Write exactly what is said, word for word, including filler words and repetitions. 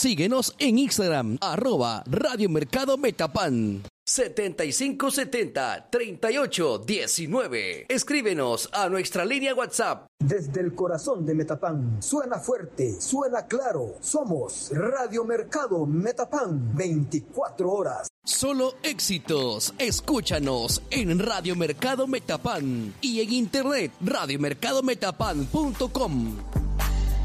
Síguenos en Instagram, arroba Radio Mercado Metapan. setenta y cinco setenta, treinta y ocho diecinueve. Escríbenos a nuestra línea WhatsApp. Desde el corazón de Metapan, suena fuerte, suena claro. Somos Radio Mercado Metapan, veinticuatro horas. Solo éxitos. Escúchanos en Radio Mercado Metapan y en internet radio mercado metapan punto com.